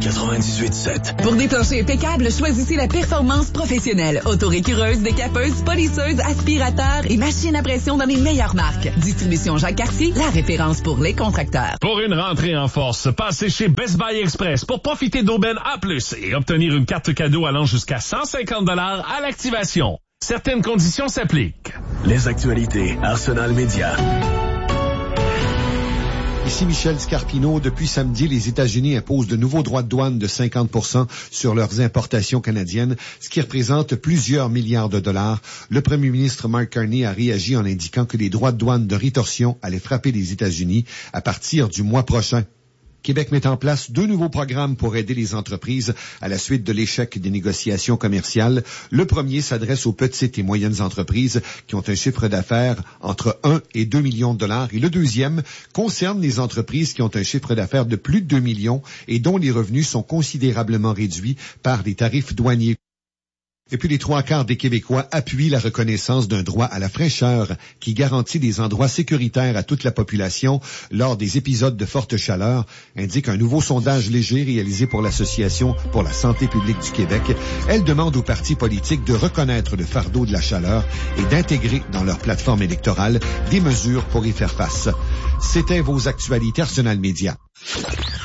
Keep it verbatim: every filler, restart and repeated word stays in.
quatre-vingt-dix-huit sept. Pour des planchers impeccables, choisissez la performance professionnelle. Autorécureuse, décapeuse, polisseuse, aspirateur et machine à pression dans les meilleures marques. Distribution Jacques Cartier, la référence pour les contracteurs. Pour une rentrée en force, passez chez Best Buy Express pour profiter d'aubaines A plus, et obtenir une carte cadeau allant jusqu'à cent cinquante dollars à l'activation. Certaines conditions s'appliquent. Les actualités Arsenal Média. Ici Michel Scarpino. Depuis samedi, les États-Unis imposent de nouveaux droits de douane de cinquante pour cent sur leurs importations canadiennes, ce qui représente plusieurs milliards de dollars. Le premier ministre Mark Carney a réagi en indiquant que les droits de douane de rétorsion allaient frapper les États-Unis à partir du mois prochain. Québec met en place deux nouveaux programmes pour aider les entreprises à la suite de l'échec des négociations commerciales. Le premier s'adresse aux petites et moyennes entreprises qui ont un chiffre d'affaires entre un et deux millions de dollars. Et le deuxième concerne les entreprises qui ont un chiffre d'affaires de plus de deux millions et dont les revenus sont considérablement réduits par les tarifs douaniers. Et puis les trois quarts des Québécois appuient la reconnaissance d'un droit à la fraîcheur qui garantit des endroits sécuritaires à toute la population lors des épisodes de forte chaleur, indique un nouveau sondage léger réalisé pour l'Association pour la santé publique du Québec. Elle demande aux partis politiques de reconnaître le fardeau de la chaleur et d'intégrer dans leur plateforme électorale des mesures pour y faire face. C'était vos actualités Arsenal Média.